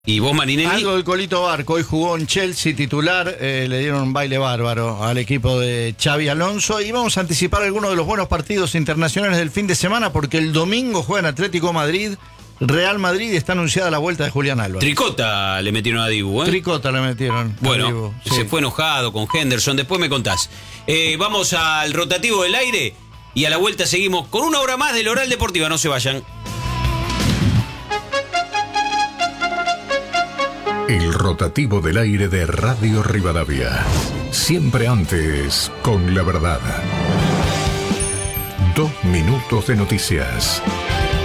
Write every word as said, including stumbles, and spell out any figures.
¿Y vos, Marinelli? Algo del Colito Barco, hoy jugó en Chelsea titular, eh, le dieron un baile bárbaro al equipo de Xabi Alonso y vamos a anticipar algunos de los buenos partidos internacionales del fin de semana porque el domingo juegan Atlético Madrid, Real Madrid y está anunciada la vuelta de Julián Álvarez. Tricota le metieron a Dibu, ¿eh? Tricota le metieron. Bueno, Dibu, sí. Se fue enojado con Henderson, después me contás. Eh, vamos al rotativo del aire y a la vuelta seguimos con una hora más del Oral Deportiva, no se vayan. El rotativo del aire de Radio Rivadavia. Siempre antes, con la verdad. Dos minutos de noticias.